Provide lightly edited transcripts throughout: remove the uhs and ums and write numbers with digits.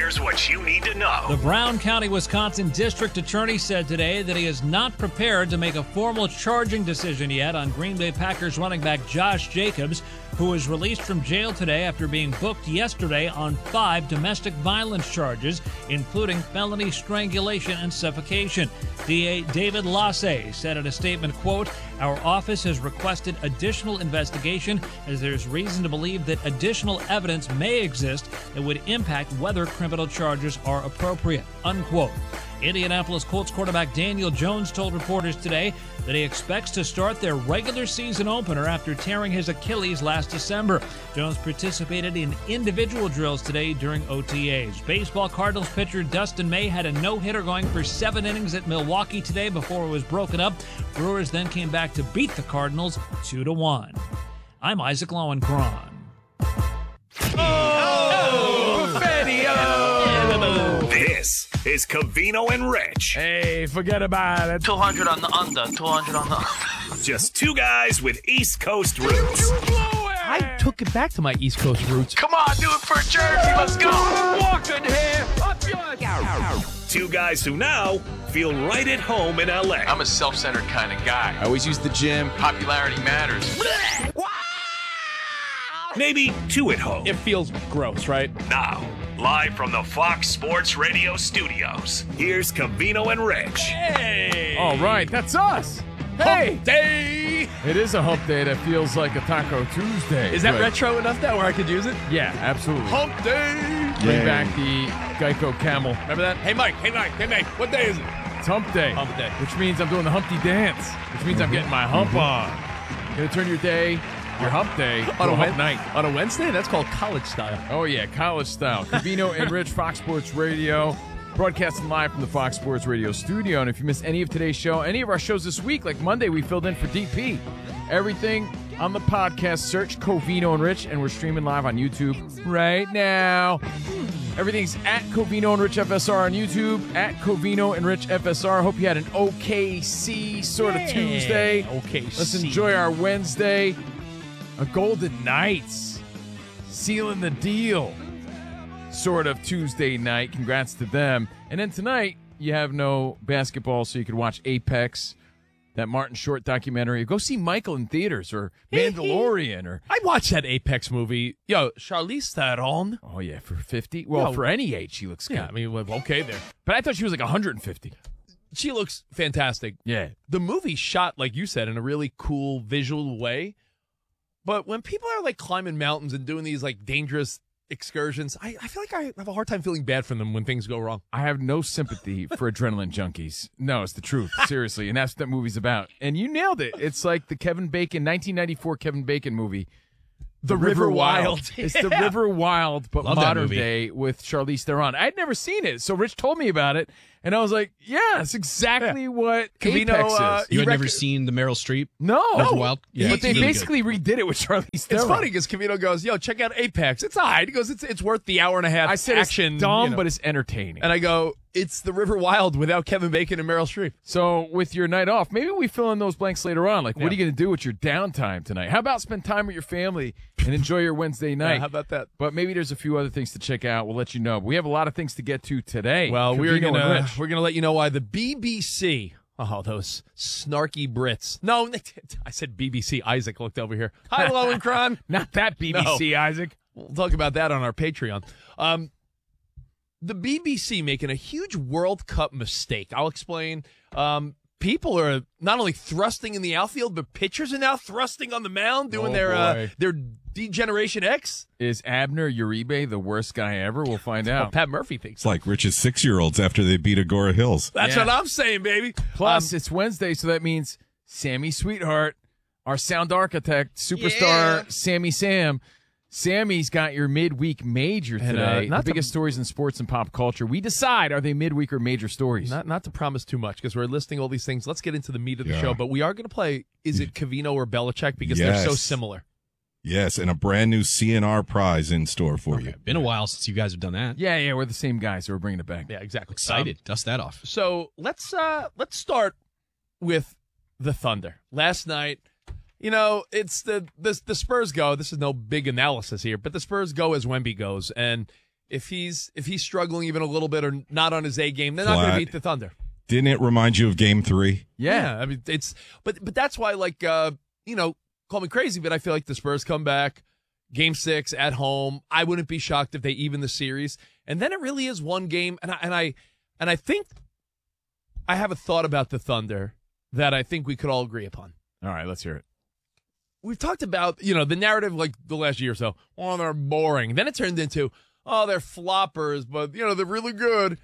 Here's what you need to know. The Brown County, Wisconsin District Attorney said today that he is not prepared to make a formal charging decision yet on Green Bay Packers running back Josh Jacobs, who was released from jail today after being booked yesterday on 5 domestic violence charges, including felony strangulation and suffocation. DA David Lasse said in a statement, quote, "Our office has requested additional investigation as there's reason to believe that additional evidence may exist that would impact whether criminal charges are appropriate," unquote. Indianapolis Colts quarterback Daniel Jones told reporters today that he expects to start their regular season opener after tearing his Achilles last December. Jones participated in individual drills today during OTAs. Baseball Cardinals pitcher Dustin May had a no-hitter going for 7 innings at Milwaukee today before it was broken up. Brewers then came back to beat the Cardinals 2-1. I'm Isaac Lowenkron. This is Covino and Rich. Hey, forget about it. 200 on the under. 200 on the under. Just two guys with East Coast roots. I took it back to my East Coast roots. Come on, do it for Jersey. Let's go. Walking here. Up yours. Two guys who now feel right at home in LA. I'm a self-centered kind of guy. I always use the gym. Popularity matters. Maybe two at home. It feels gross, right? Now, live from the Fox Sports Radio studios, here's Covino and Rich. Hey. All right, that's us. Hey. Hump day. It is a hump day that feels like a Taco Tuesday. Is that but- retro enough now where I could use it? Yeah, absolutely. Hump day. Bring back the Geico Camel. Remember that? Hey, Mike. What day is it? It's hump day. Hump day. Which means I'm doing the Humpty Dance. Which means I'm getting my hump on. Gonna turn your day, your hump day, to a hump night. On a Wednesday? That's called college style. Oh, yeah, college style. Covino and Rich, Fox Sports Radio, broadcasting live from the Fox Sports Radio studio. And if you missed any of today's show, any of our shows this week, like Monday, we filled in for DP. Everything on the podcast, search Covino and Rich, and we're streaming live on YouTube right now. Everything's at Covino and Rich FSR on YouTube, at Covino and Rich FSR. Hope you had an OKC sort of Tuesday. OKC. Let's enjoy our Wednesday. A Golden Knights sealing the deal sort of Tuesday night. Congrats to them. And then tonight, you have no basketball, so you could watch Apex, that Martin Short documentary. Go see Michael in theaters, or Mandalorian, or... I watched that Apex movie. Yo, Charlize Theron. Oh, yeah, for 50? Well, for any age, she looks good. Yeah, I mean, well, okay there. But I thought she was like 150. She looks fantastic. Yeah. The movie's shot, like you said, in a really cool visual way. But when people are like climbing mountains and doing these like dangerous excursions, I feel like I have a hard time feeling bad for them when things go wrong. I have no sympathy for adrenaline junkies. No, it's the truth. Seriously. And that's what that movie's about. And you nailed it. It's like the Kevin Bacon, 1994 Kevin Bacon movie. The River Wild. It's the River Wild, but Love that modern movie. day with Charlize Theron. I'd never seen it, so Rich told me about it, and I was like, yeah, it's exactly what Covino, Apex is. You had never seen the Meryl Streep? No. River Wild? Yeah, But it's they really basically redid it with Charlize Theron. It's funny because Covino goes, yo, check out Apex. It's all right. He goes, it's worth the hour and a half I said action. it's dumb, you know. but it's entertaining. And I go, it's the River Wild without Kevin Bacon and Meryl Streep. So with your night off, maybe we fill in those blanks later on. Like, what Yeah. are you going to do with your downtime tonight? How about spend time with your family and enjoy your Wednesday night? Yeah, how about that? But maybe there's a few other things to check out. We'll let you know. But we have a lot of things to get to today. Well, Covino and Rich. we're gonna let you know why the BBC. Oh, those snarky Brits. No, I said BBC. Isaac looked over here. Hi, Lowenkron. Not that BBC, Isaac. We'll talk about that on our Patreon. The BBC making a huge World Cup mistake. I'll explain. People are not only thrusting in the outfield, but pitchers are now thrusting on the mound, doing boy. their Degeneration X. Is Abner Uribe the worst guy ever? We'll find Well, out. Pat Murphy thinks. It's like Rich's 6-year-olds after they beat Agora Hills. That's Yeah. what I'm saying, baby. Plus, it's Wednesday, so that means Sammy Sweetheart, our sound architect, superstar Sammy Sam. Sammy's got your midweek major And, today. not the to- biggest stories in sports and pop culture. We decide, are they midweek or major stories? Not to promise too much because we're listing all these things. Let's get into the meat of the Yeah. show. But we are going to play, is it Covino or Belichick? Because they're so Yes. similar. Yes, and a brand new CNR prize in store for you. Been a while since you guys have done that. Yeah, we're the same guys, so we're bringing it back. Yeah, exactly. Excited. Dust that off. So let's start with the Thunder. Last night, you know, it's the Spurs go. This is no big analysis here, but the Spurs go as Wemby goes, and if he's struggling even a little bit or not on his A game, they're not going to beat the Thunder. Didn't it remind you of Game 3? Yeah, I mean but that's why call me crazy, but I feel like the Spurs come back, Game 6 at home. I wouldn't be shocked if they even the series, and then it really is one game. And I think I have a thought about the Thunder that I think we could all agree upon. All right, let's hear it. We've talked about the narrative like the last year or so. Oh, they're boring. Then it turned into they're floppers, but they're really good.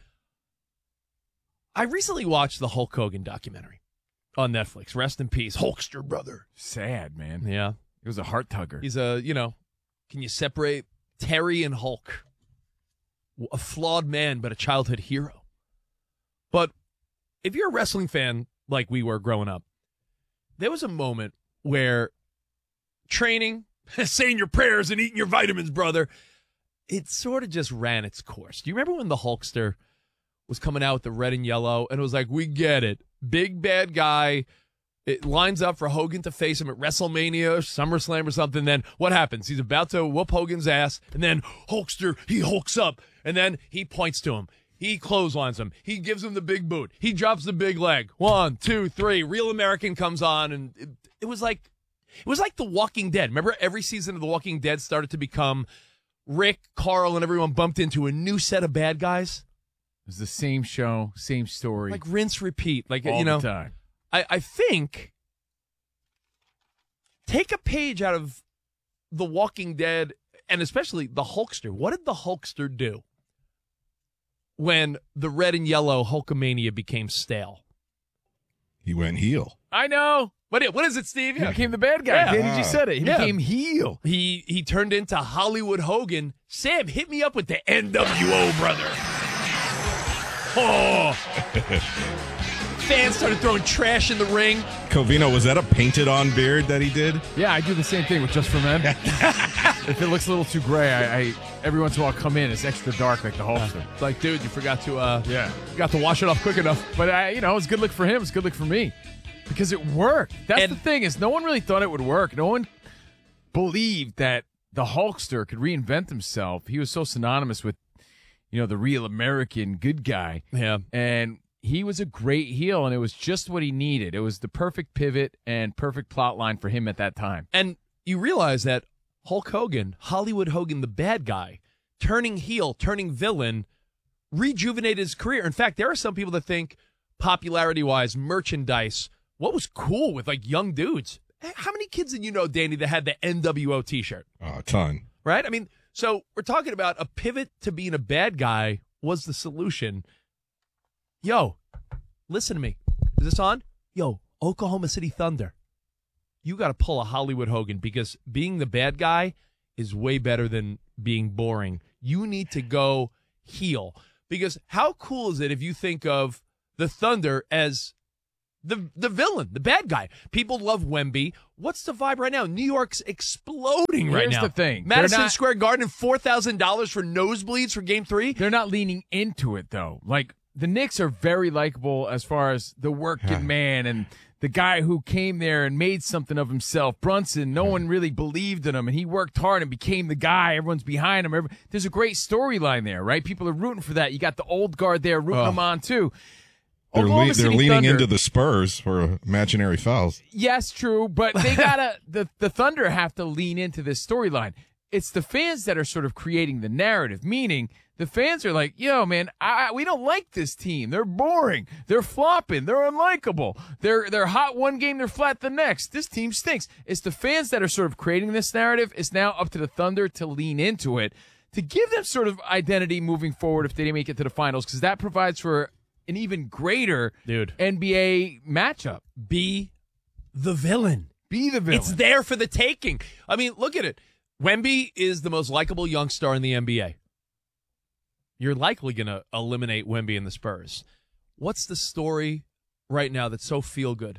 I recently watched the Hulk Hogan documentary on Netflix. Rest in peace, Hulkster brother. Sad, man. Yeah. It was a heart tugger. He's can you separate Terry and Hulk? A flawed man, but a childhood hero. But if you're a wrestling fan like we were growing up, there was a moment where training, saying your prayers and eating your vitamins, brother, it sort of just ran its course. Do you remember when the Hulkster was coming out with the red and yellow, and it was like, we get it. Big bad guy. It lines up for Hogan to face him at WrestleMania, SummerSlam or something. Then what happens? He's about to whoop Hogan's ass, and then Hulkster, he hulks up, and then he points to him. He clotheslines him. He gives him the big boot. He drops the big leg. 1, 2, 3. Real American comes on, and it was like The Walking Dead. Remember, every season of The Walking Dead started to become Rick, Carl, and everyone bumped into a new set of bad guys. It was the same show, same story. Like rinse, repeat. Like, all the time. I think take a page out of The Walking Dead, and especially the Hulkster. What did the Hulkster do when the red and yellow Hulkamania became stale? He went heel. I know. What is it, Steve? He became the bad guy. Yeah. Danny just said it. He became heel. He turned into Hollywood Hogan. Sam, hit me up with the NWO, brother. Oh. Fans started throwing trash in the ring. Covino, was that a painted-on beard that he did? Yeah, I do the same thing with Just for Men. If it looks a little too gray, I every once in a while come in. It's extra dark like the Hulkster. It's like, dude, you forgot to wash it off quick enough. But it's a good look for him. It's a good look for me because it worked. That's the thing is, no one really thought it would work. No one believed that the Hulkster could reinvent himself. He was so synonymous with, the real American good guy. Yeah, and he was a great heel, and it was just what he needed. It was the perfect pivot and perfect plot line for him at that time. And you realize that Hulk Hogan, Hollywood Hogan, the bad guy, turning heel, turning villain, rejuvenated his career. In fact, there are some people that think, popularity-wise, merchandise, what was cool with, like, young dudes? How many kids did you know, Danny, that had the NWO T-shirt? A ton. Right? I mean, so we're talking about a pivot to being a bad guy was the solution. Yo, listen to me. Is this on? Yo, Oklahoma City Thunder. You got to pull a Hollywood Hogan because being the bad guy is way better than being boring. You need to go heel because how cool is it if you think of the Thunder as the villain, the bad guy? People love Wemby. What's the vibe right now? New York's exploding right now. Here's the thing. Madison Square Garden, $4,000 for nosebleeds for Game 3. They're not leaning into it, though. Like, the Knicks are very likable as far as the working man and the guy who came there and made something of himself. Brunson, no one really believed in him, and he worked hard and became the guy. Everyone's behind him. There's a great storyline there, right? People are rooting for that. You got the old guard there rooting them on, too. They're leaning Thunder, into the Spurs for imaginary fouls. Yes, true, but they gotta the Thunder have to lean into this storyline. It's the fans that are sort of creating the narrative, meaning the fans are like, yo, man, we don't like this team. They're boring. They're flopping. They're unlikable. They're hot one game, they're flat the next. This team stinks. It's the fans that are sort of creating this narrative. It's now up to the Thunder to lean into it, to give them sort of identity moving forward if they didn't make it to the finals, because that provides for an even greater NBA matchup. Be the villain. Be the villain. It's there for the taking. I mean, look at it. Wemby is the most likable young star in the NBA. You're likely going to eliminate Wemby and the Spurs. What's the story right now that's so feel-good?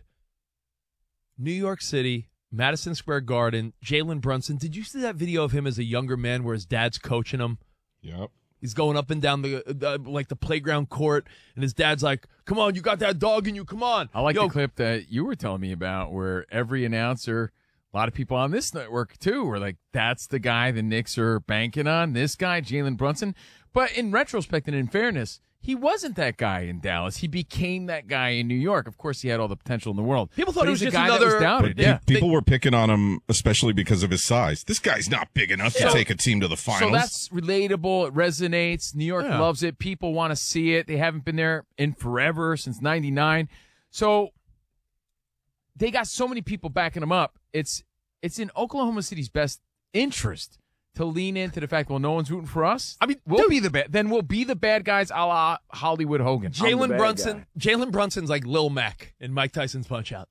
New York City, Madison Square Garden, Jalen Brunson. Did you see that video of him as a younger man where his dad's coaching him? Yep. He's going up and down the playground court, and his dad's like, come on, you got that dog in you, come on. I like the clip that you were telling me about where every announcer A lot of people on this network, too, were like, that's the guy the Knicks are banking on, this guy, Jalen Brunson. But in retrospect and in fairness, he wasn't that guy in Dallas. He became that guy in New York. Of course, he had all the potential in the world. People thought But it was he's a just guy another- that was doubted. But Yeah. people were picking on him, especially because of his size. This guy's not big enough to take a team to the finals. So that's relatable. It resonates. New York loves it. People want to see it. They haven't been there in forever, since 99. So they got so many people backing them up. It's in Oklahoma City's best interest to lean into the fact, well, no one's rooting for us. I mean, we'll be the bad guys, a la Hollywood Hogan. Jalen Brunson's like Lil Mac in Mike Tyson's Punch-Out.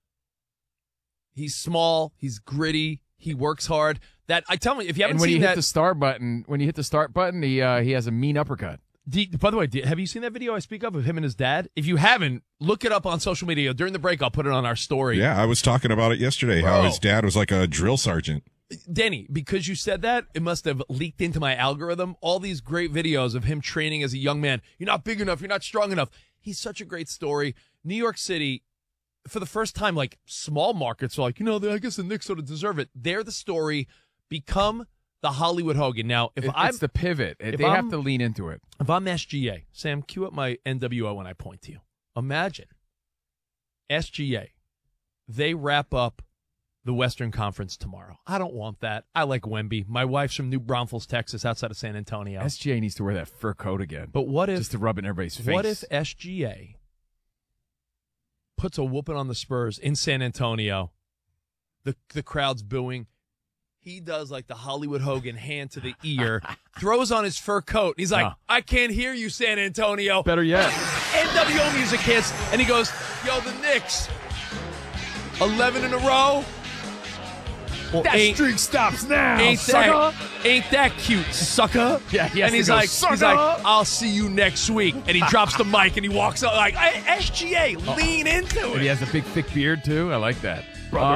He's small. He's gritty. He works hard. That I tell me, if you haven't And when seen you hit that, the start button, he has a mean uppercut. by the way, have you seen that video I speak of him and his dad? If you haven't, look it up on social media. During the break, I'll put it on our story. Yeah, I was talking about it yesterday, how his dad was like a drill sergeant. Danny, because you said that, it must have leaked into my algorithm. All these great videos of him training as a young man. You're not big enough. You're not strong enough. He's such a great story. New York City, for the first time, like small markets are like, I guess the Knicks sort of deserve it. They're the story. Become the Hollywood Hogan. Now, It's the pivot. They have to lean into it. If I'm SGA, Sam, cue up my NWO when I point to you. Imagine SGA. They wrap up the Western Conference tomorrow. I don't want that. I like Wemby. My wife's from New Braunfels, Texas, outside of San Antonio. SGA needs to wear that fur coat again. But what if just to rub it in everybody's face? What if SGA puts a whooping on the Spurs in San Antonio? The crowd's booing. He does like the Hollywood Hogan hand to the ear, throws on his fur coat. He's like, I can't hear you, San Antonio. Better yet. NWO music hits, and he goes, yo, the Knicks, 11 in a row. Well, That streak stops now, ain't sucker. Ain't that cute, sucker? Yeah, he has and to he's go, like, sucker. I'll see you next week. And he drops the mic and he walks out like, SGA, lean into And he it. has a big, thick beard, too. I like that.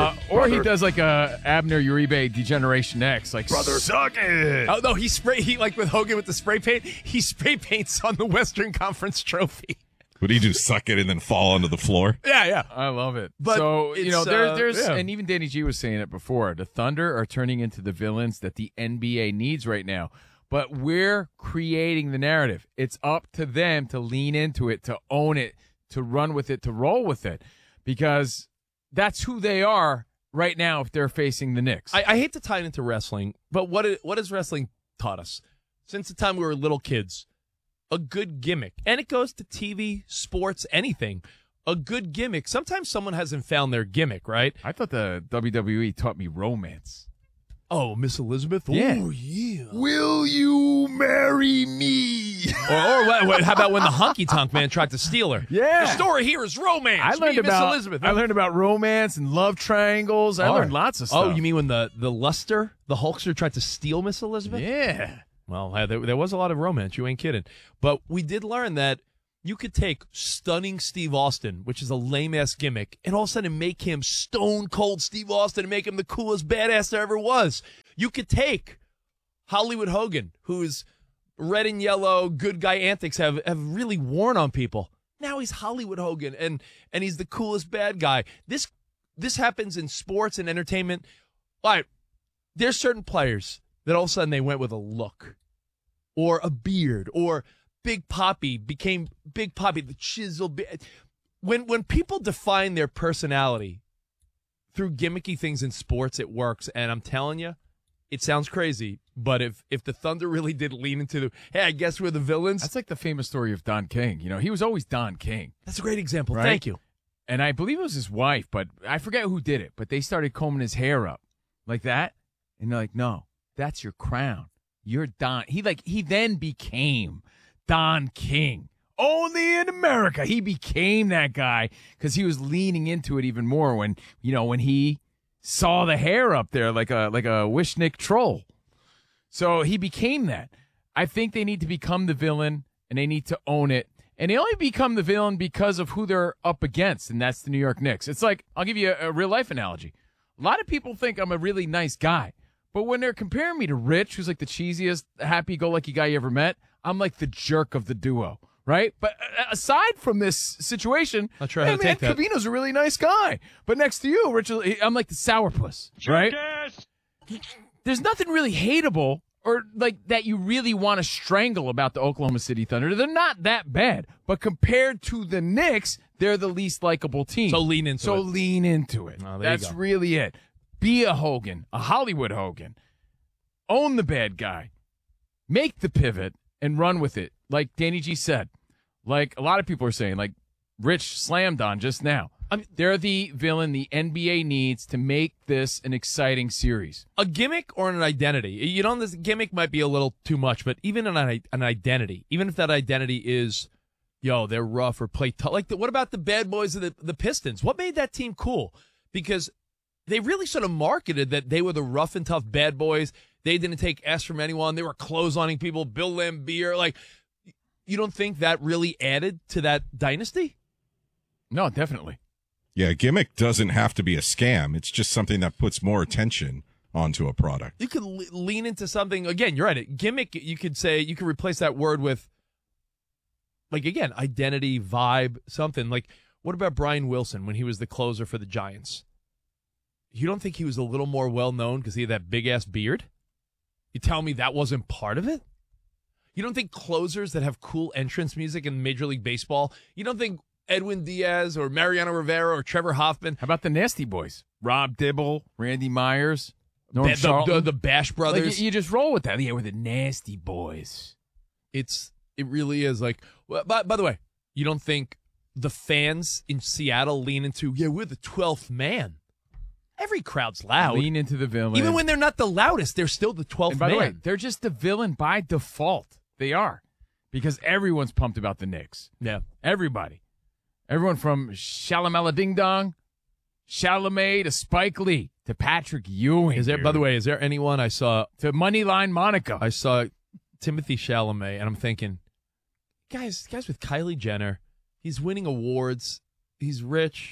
Or he does like a Abner Uribe Degeneration X, like, suck it. Oh, no, he like with Hogan with the spray paint, he spray paints on the Western Conference trophy. Would he do suck it and then fall onto the floor? Yeah. I love it. But so, it's, there's yeah. and even Danny G was saying it before, the Thunder are turning into the villains that the NBA needs right now. But we're creating the narrative. It's up to them to lean into it, to own it, to run with it, to roll with it. Because that's who they are right now if they're facing the Knicks. I hate to tie it into wrestling, but what has wrestling taught us? Since the time we were little kids, a good gimmick, and it goes to TV, sports, anything, a good gimmick. Sometimes someone hasn't found their gimmick, right? I thought the WWE taught me romance. Oh, Miss Elizabeth? Yeah. Oh, yeah. Will you marry me? Or how about when the Honky Tonk Man tried to steal her? Yeah. The story here is romance. I learned Me and Miss about Elizabeth. I learned about romance and love triangles. I learned lots of stuff. Oh, you mean when the Luster, the Hulkster, tried to steal Miss Elizabeth? Yeah. Well, there was a lot of romance. You ain't kidding. But we did learn that you could take stunning Steve Austin, which is a lame-ass gimmick, and all of a sudden make him stone cold Steve Austin and make him the coolest badass there ever was. You could take Hollywood Hogan, whose red and yellow good guy antics have really worn on people. Now he's Hollywood Hogan, and he's the coolest bad guy. This happens in sports and entertainment. All right, there's certain players that all of a sudden they went with a look or a beard, or Big Papi became Big Papi, the chiseled. When people define their personality through gimmicky things in sports, it works. And I'm telling you, it sounds crazy, but if the Thunder really did lean into hey, I guess we're the villains. That's like the famous story of Don King. You know, he was always Don King. That's a great example. Right? Thank you. And I believe it was his wife, but I forget who did it. But they started combing his hair up like that, and they're like, "No, that's your crown. You're Don." He then became Don King. Only in America, he became that guy because he was leaning into it even more when he saw the hair up there like a Wishnick troll. So he became that. I think they need to become the villain, and they need to own it. And they only become the villain because of who they're up against, and that's the New York Knicks. It's like, I'll give you a real-life analogy. A lot of people think I'm a really nice guy, but when they're comparing me to Rich, who's like the cheesiest, happy-go-lucky guy you ever met, I'm like the jerk of the duo, right? But aside from this situation, Not sure hey, how to man, take that. Covino's a really nice guy. But next to you, Richard, I'm like the sourpuss, right? There's nothing really hateable or like that you really want to strangle about the Oklahoma City Thunder. They're not that bad, but compared to the Knicks, they're the least likable team. So lean into it. lean into it. Oh, there you That's go. really it. Be a Hogan, a Hollywood Hogan. Own the bad guy. Make the pivot and run with it. Like Danny G said. Like a lot of people are saying, like Rich slammed on just now. They're the villain the NBA needs to make this an exciting series. A gimmick or an identity. You know, this gimmick might be a little too much, but even an identity, even if that identity is, they're rough or play tough. Like, what about the bad boys of the Pistons? What made that team cool? Because they really sort of marketed that they were the rough and tough bad boys. They didn't take S from anyone. They were clotheslining people, Bill Laimbeer. Like, you don't think that really added to that dynasty? No, definitely. Yeah, gimmick doesn't have to be a scam. It's just something that puts more attention onto a product. You could lean into something. Again, you're right. Gimmick, you could replace that word with, like, again, identity, vibe, something. Like, what about Brian Wilson when he was the closer for the Giants? You don't think he was a little more well-known because he had that big-ass beard? You tell me that wasn't part of it? You don't think closers that have cool entrance music in Major League Baseball, you don't think Edwin Diaz or Mariano Rivera or Trevor Hoffman. How about the Nasty Boys? Rob Dibble, Randy Myers, Norm Charlton. The Bash Brothers. Like, you just roll with that. Yeah, we're the Nasty Boys. It really is like, well, by the way, you don't think the fans in Seattle lean into, we're the 12th man. Every crowd's loud. Lean into the villain. Even when they're not the loudest, they're still the 12th and by man. the way, they're just the villain by default. They are. Because everyone's pumped about the Knicks. Yeah. Everybody. Everyone from Shalamala Ding Dong, Chalamet to Spike Lee to Patrick Ewing. By the way, is there anyone I saw to Moneyline Monaco? I saw Timothy Chalamet, and I'm thinking, guys with Kylie Jenner, he's winning awards, he's rich,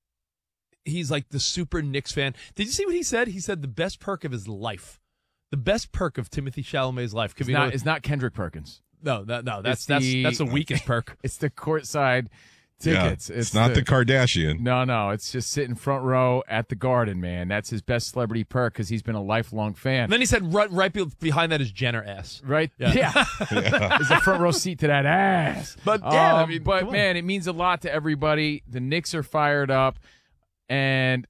he's like the super Knicks fan. Did you see what he said? He said the best perk of his life, the best perk of Timothy Chalamet's life, it's not Kendrick Perkins. No, that's the weakest perk. It's the courtside tickets. Yeah, it's not the Kardashian. No, it's just sitting front row at the Garden, man. That's his best celebrity perk because he's been a lifelong fan. And then he said right behind that is Jenner ass. Right? Yeah. There's a front row seat to that ass. But man, it means a lot to everybody. The Knicks are fired up. And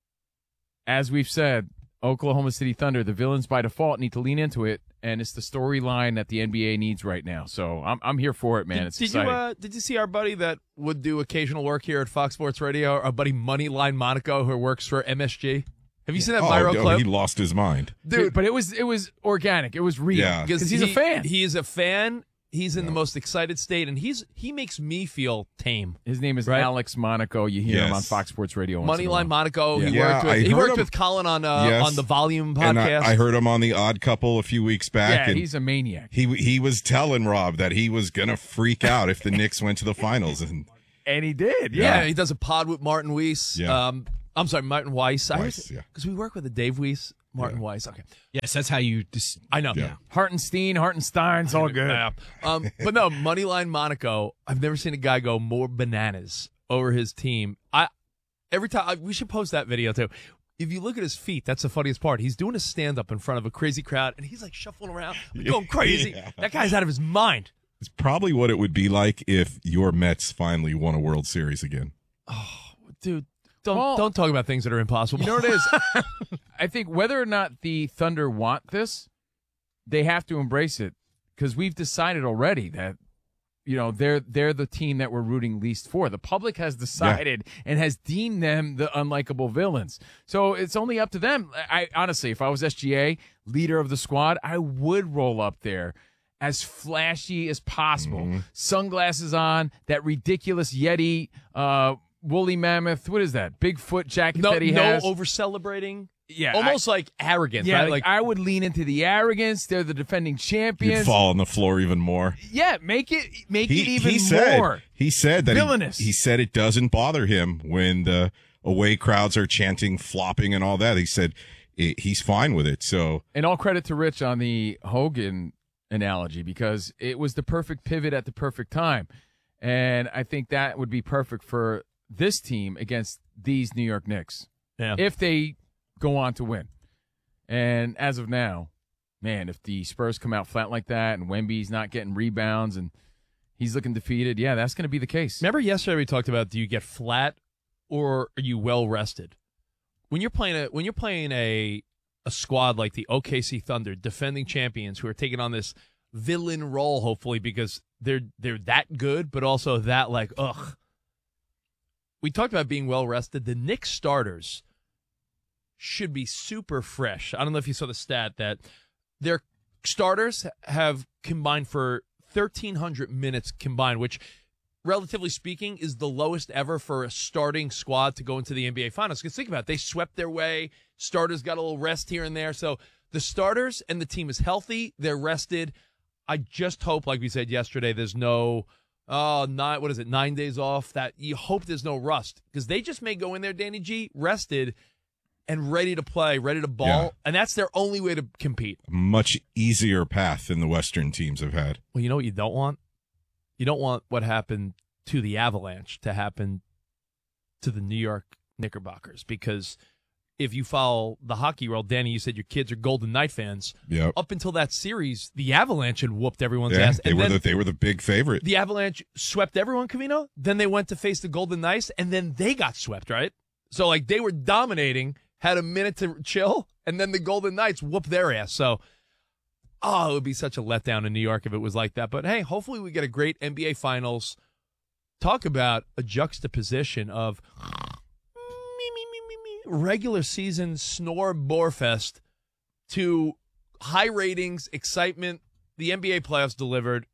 as we've said, Oklahoma City Thunder, the villains by default, need to lean into it. And it's the storyline that the NBA needs right now. So I'm here for it, man. It's exciting. Did you see our buddy that would do occasional work here at Fox Sports Radio, our buddy Moneyline Monaco, who works for MSG? Have you seen that viral clip? He lost his mind. Dude, but it was organic. It was real. Yeah. Because he's a fan. He is a fan. He's in the most excited state, and he makes me feel tame. His name is Alex Monaco. You hear him on Fox Sports Radio. Moneyline Monaco. Yeah. He worked with Colin on the Volume podcast. And I heard him on The Odd Couple a few weeks back. Yeah, he's a maniac. He was telling Rob that he was going to freak out if the Knicks went to the finals. And he did. Yeah, he does a pod with Martin Weiss. Yeah. I'm sorry, Martin Weiss. Because we work with a Dave Weiss. Martin Weiss. Okay. Yes, that's how you. I know. Yeah. Hartenstein's all good. But no, Moneyline Monaco. I've never seen a guy go more bananas over his team. Every time we should post that video too. If you look at his feet, that's the funniest part. He's doing a stand up in front of a crazy crowd, and he's like shuffling around, going crazy. Yeah. That guy's out of his mind. It's probably what it would be like if your Mets finally won a World Series again. Oh, dude. Don't talk about things that are impossible. You know what it is? I think whether or not the Thunder want this, they have to embrace it because we've decided already that they're the team that we're rooting least for. The public has decided and has deemed them the unlikable villains. So it's only up to them. I honestly, if I was SGA, leader of the squad, I would roll up there as flashy as possible. Sunglasses on, that ridiculous Yeti woolly mammoth, what is that? Bigfoot jacket that he has. No over-celebrating. Yeah. Almost like arrogance, yeah, right? Like I would lean into the arrogance. They're the defending champions. You'd fall on the floor even more. Yeah, make it even more. He said that villainous. He said it doesn't bother him when the away crowds are chanting, flopping, and all that. He said he's fine with it. So, and all credit to Rich on the Hogan analogy because it was the perfect pivot at the perfect time. And I think that would be perfect for this team against these New York Knicks if they go on to win. And as of now, man, if the Spurs come out flat like that and Wemby's not getting rebounds and he's looking defeated, yeah, that's going to be the case. Remember yesterday we talked about, do you get flat or are you well rested? When you're playing a squad like the OKC Thunder, defending champions who are taking on this villain role, hopefully because they're that good, but also that like ugh. We talked about being well rested. The Knicks starters should be super fresh. I don't know if you saw the stat that their starters have combined for 1,300 minutes combined, which, relatively speaking, is the lowest ever for a starting squad to go into the NBA Finals. Because think about it, they swept their way. Starters got a little rest here and there. So the starters and the team is healthy. They're rested. I just hope, like we said yesterday, there's no 9 days off. That you hope there's no rust because they just may go in there, Danny G, rested and ready to play, ready to ball, and that's their only way to compete. Much easier path than the Western teams have had. Well, you know what you don't want? You don't want what happened to the Avalanche to happen to the New York Knickerbockers because if you follow the hockey world, Danny, you said your kids are Golden Knight fans. Yep. Up until that series, the Avalanche had whooped everyone's Yeah, ass. they were the big favorite. The Avalanche swept everyone, Covino. Then they went to face the Golden Knights, and then they got swept, right? So, like, they were dominating, had a minute to chill, and then the Golden Knights whooped their ass. So, it would be such a letdown in New York if it was like that. But, hey, hopefully we get a great NBA Finals. Talk about a juxtaposition of regular season snore borefest to high ratings, excitement. The NBA playoffs delivered.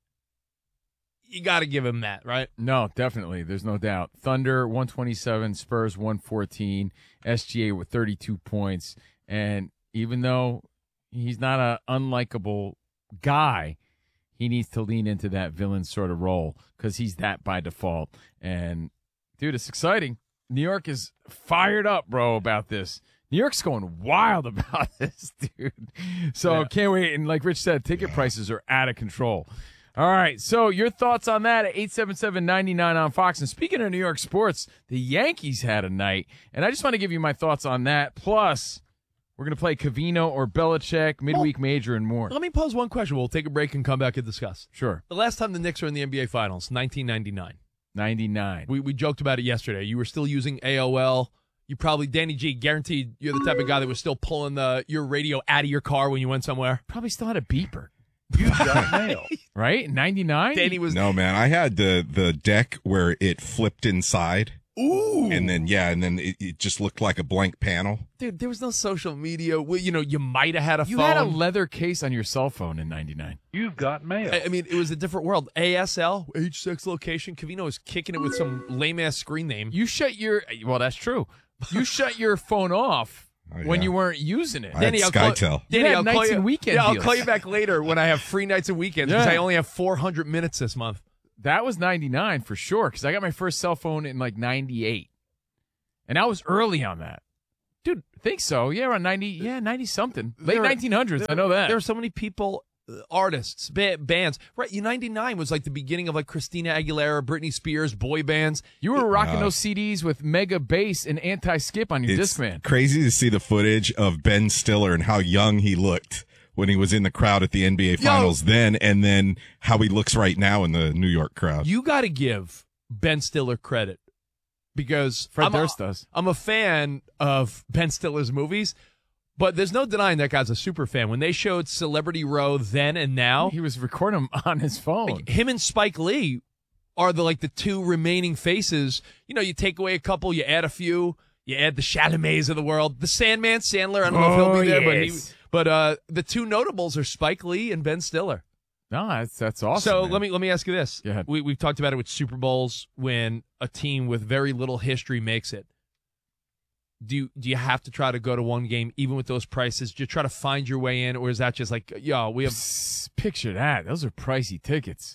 You got to give him that, right? No, definitely. There's no doubt. Thunder 127, Spurs 114, SGA with 32 points. And even though he's not an unlikable guy, he needs to lean into that villain sort of role because he's that by default. And, dude, it's exciting. New York is fired up, bro, about this. New York's going wild about this, dude. So can't wait. And like Rich said, ticket prices are out of control. All right, so your thoughts on that at 877-99 on Fox. And speaking of New York sports, the Yankees had a night, and I just want to give you my thoughts on that. Plus, we're going to play Covino or Belichick, midweek major, and more. Let me pose one question. We'll take a break and come back and discuss. Sure. The last time the Knicks were in the NBA Finals, 1999. 99. We joked about it yesterday. You were still using AOL. You probably, Danny G, guaranteed you're the type of guy that was still pulling your radio out of your car when you went somewhere. Probably still had a beeper. You got mail. Right? 99? Danny was... No, man. I had the deck where it flipped inside. Ooh. And then it just looked like a blank panel. Dude, there was no social media. Well, you might have had a phone. You had a leather case on your cell phone in 99. You've got mail. I mean, it was a different world. ASL, H6 location. Covino was kicking it with some lame-ass screen name. You shut your... Well, that's true. You shut your phone off when you weren't using it. I had SkyTel. You had nights and weekend I'll deals. call you back later when I have free nights and weekends because I only have 400 minutes this month. That was 99 for sure because I got my first cell phone in like 98. And I was early on that. Dude, I think so. Yeah, around 90-something. Late 1900s. I know that. There are so many people, artists, bands. Right, 99 was like the beginning of like Christina Aguilera, Britney Spears, boy bands. You were rocking those CDs with Mega Bass and Anti-Skip on your It's Discman. crazy to see the footage of Ben Stiller and how young he looked when he was in the crowd at the NBA Finals then, and then how he looks right now in the New York crowd. You got to give Ben Stiller credit because Fred Durst does. I'm a fan of Ben Stiller's movies, but there's no denying that guy's a super fan. When they showed Celebrity Row then and now, He was recording them on his phone. like, him and Spike Lee are the two remaining faces. You take away a couple, you add a few, you add the Chalamets of the world, the Sandman, Sandler. I don't know if he'll be there, yes. but the two notables are Spike Lee and Ben Stiller. No, that's awesome. So man. let me ask you this. Go ahead. We've talked about it with Super Bowls when a team with very little history makes it. Do you have to try to go to one game even with those prices? Do you try to find your way in, or is that just like, we have... Picture that. Those are pricey tickets.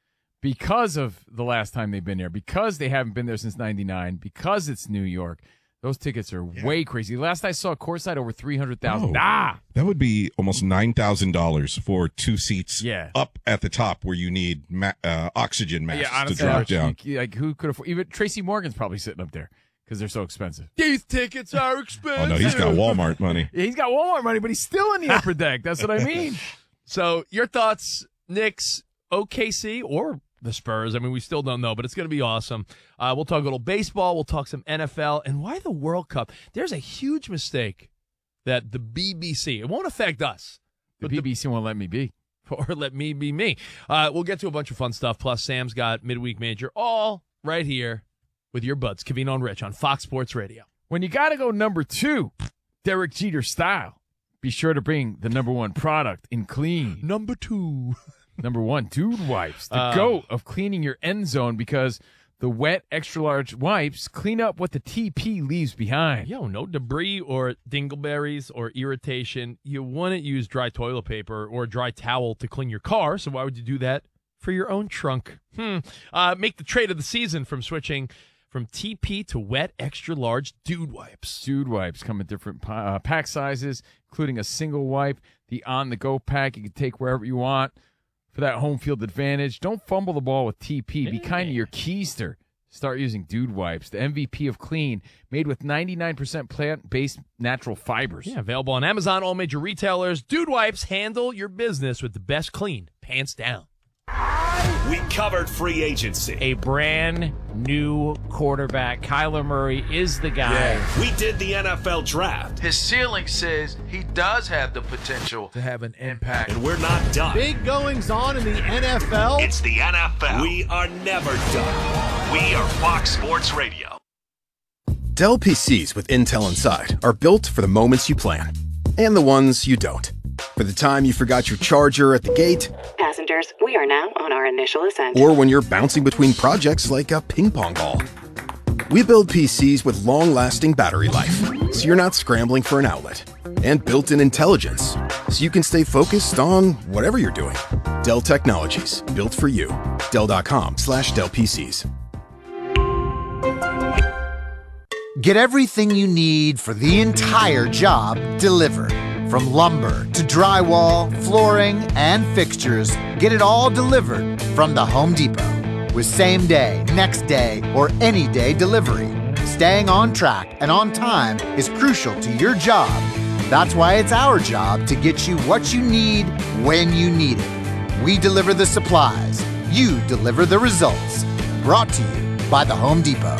Because of the last time they've been there, because they haven't been there since 99, because it's New York, Those tickets are way crazy. Last I saw courtside over 300,000. That would be almost $9,000 for 2 seats up at the top where you need oxygen masks honestly, to drop down. Like, who could afford? Even Tracy Morgan's probably sitting up there because they're so expensive. These tickets are expensive. Oh, no, he's got Walmart money. Yeah, he's got Walmart money, but he's still in the upper deck. That's what I mean. So your thoughts, Knicks, OKC, or the Spurs? I mean, we still don't know, but it's going to be awesome. We'll talk a little baseball. We'll talk some NFL. And why the World Cup? There's a huge mistake that the BBC, it won't affect us. The BBC won't let me be. Or let me be me. We'll get to a bunch of fun stuff. Plus, Sam's got Midweek Major all right here with your buds, Covino and Rich on Fox Sports Radio. When you got to go number 2, Derek Jeter style, be sure to bring the number 1 product in clean. Number 2. Number 1, Dude Wipes, the GOAT of cleaning your end zone because the wet, extra-large wipes clean up what the TP leaves behind. No debris or dingleberries or irritation. You wouldn't use dry toilet paper or a dry towel to clean your car, so why would you do that for your own trunk? Make the trade of the season from switching from TP to wet, extra-large Dude Wipes. Dude Wipes come in different pack sizes, including a single wipe, the on-the-go pack you can take wherever you want. For that home field advantage, don't fumble the ball with TP. Be kind to your keister. Start using Dude Wipes, the MVP of clean, made with 99% plant-based natural fibers. Yeah, available on Amazon, all major retailers. Dude Wipes, handle your business with the best clean, pants down. We covered free agency. A brand new quarterback. Kyler Murray is the guy. We did the NFL draft. His ceiling says he does have the potential to have an impact. And we're not done. Big goings on in the NFL. It's the NFL. We are never done. We are Fox Sports Radio. Dell PCs with Intel Inside are built for the moments you plan and the ones you don't. For the time you forgot your charger at the gate. Passengers, we are now on our initial ascent. Or when you're bouncing between projects like a ping pong ball. We build PCs with long-lasting battery life, so you're not scrambling for an outlet. And built-in intelligence, so you can stay focused on whatever you're doing. Dell Technologies, built for you. Dell.com/Dell PCs. Get everything you need for the entire job delivered. From lumber to drywall, flooring, and fixtures, get it all delivered from the Home Depot. With same day, next day, or any day delivery. Staying on track and on time is crucial to your job. That's why it's our job to get you what you need when you need it. We deliver the supplies. You deliver the results. Brought to you by the Home Depot.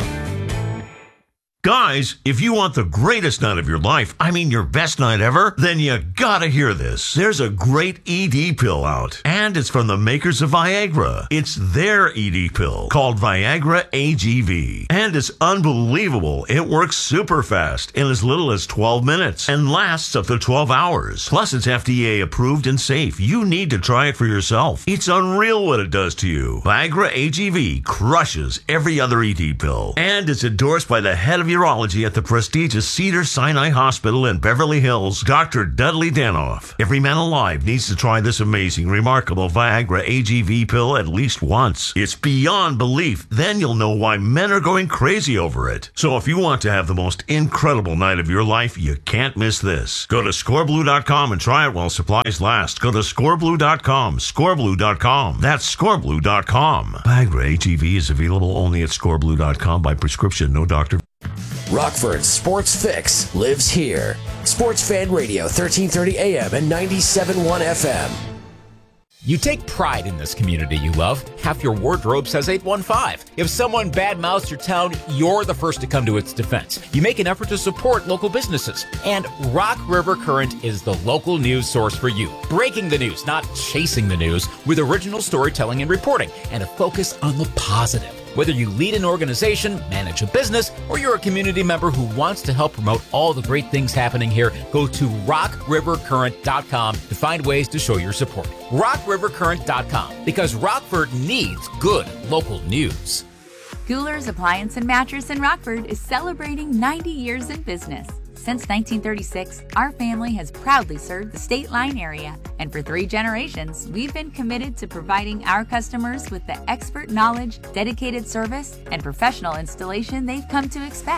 Guys, if you want the greatest night of your life, I mean your best night ever, then you gotta hear this. There's a great ED pill out, and it's from the makers of Viagra. It's their ED pill, called Viagra AGV. And it's unbelievable. It works super fast in as little as 12 minutes and lasts up to 12 hours. Plus, it's FDA approved and safe. You need to try it for yourself. It's unreal what it does to you. Viagra AGV crushes every other ED pill, and it's endorsed by the head of urology at the prestigious Cedars-Sinai Hospital in Beverly Hills, Dr. Dudley Danoff. Every man alive needs to try this amazing, remarkable Viagra AGV pill at least once. It's beyond belief. Then you'll know why men are going crazy over it. So if you want to have the most incredible night of your life, you can't miss this. Go to scoreblue.com and try it while supplies last. Go to scoreblue.com, scoreblue.com. That's scoreblue.com. Viagra AGV is available only at scoreblue.com by prescription, no doctor. Rockford's Sports Fix lives here. Sports Fan Radio, 1330 AM and 97.1 FM. You take pride in this community you love. Half your wardrobe says 815. If someone badmouths your town, you're the first to come to its defense. You make an effort to support local businesses. And Rock River Current is the local news source for you. Breaking the news, not chasing the news, with original storytelling and reporting, and a focus on the positive. Whether you lead an organization, manage a business, or you're a community member who wants to help promote all the great things happening here, go to rockrivercurrent.com to find ways to show your support. rockrivercurrent.com, because Rockford needs good local news. Guler's Appliance and Mattress in Rockford is celebrating 90 years in business. Since 1936, our family has proudly served the State Line area, and for 3 generations, we've been committed to providing our customers with the expert knowledge, dedicated service, and professional installation they've come to expect.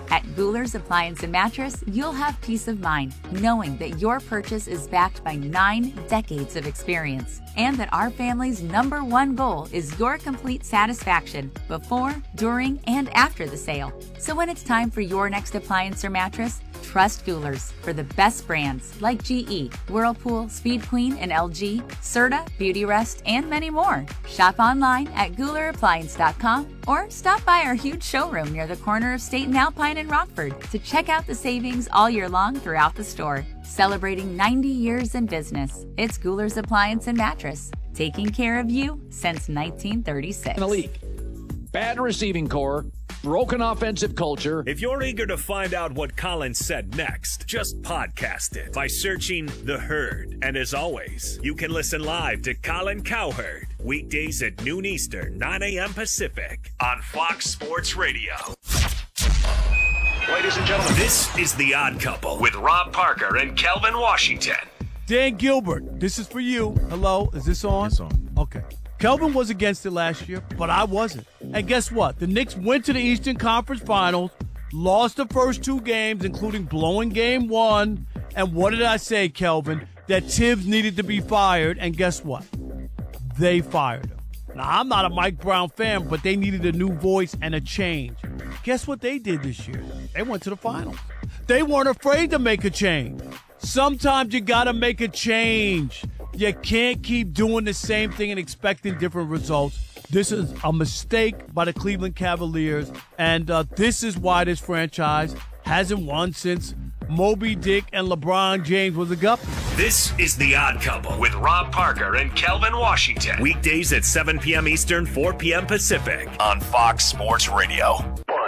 At Goular's Appliance and Mattress, you'll have peace of mind knowing that your purchase is backed by 9 decades of experience and that our family's #1 goal is your complete satisfaction before, during, and after the sale. So when it's time for your next appliance or mattress, trust Goular's for the best brands like GE, Whirlpool, Speed Queen, and LG, Serta, Beautyrest, and many more. Shop online at GoularAppliance.com or stop by our huge showroom near the corner of State and Alpine in Rockford to check out the savings all year long throughout the store. Celebrating 90 years in business, it's Goular's Appliance and Mattress, taking care of you since 1936. In the league. Bad receiving core, broken offensive culture. If you're eager to find out what Colin said next, just podcast it by searching The Herd. And as always, you can listen live to Colin Cowherd, weekdays at noon Eastern, 9 a.m. Pacific, on Fox Sports Radio. Ladies and gentlemen, this is The Odd Couple with Rob Parker and Kelvin Washington. Dan Gilbert, this is for you. Hello, is this on? It's on. Okay. Kelvin was against it last year, but I wasn't. And guess what? The Knicks went to the Eastern Conference Finals, lost the first 2 games, including blowing game 1. And what did I say, Kelvin? That Tibbs needed to be fired, and guess what? They fired him. Now, I'm not a Mike Brown fan, but they needed a new voice and a change. Guess what they did this year? They went to the finals. They weren't afraid to make a change. Sometimes you got to make a change. You can't keep doing the same thing and expecting different results. This is a mistake by the Cleveland Cavaliers, and this is why this franchise hasn't won since Moby Dick and LeBron James was a guppy. This is The Odd Couple with Rob Parker and Kelvin Washington. Weekdays at 7 p.m. Eastern, 4 p.m. Pacific on Fox Sports Radio.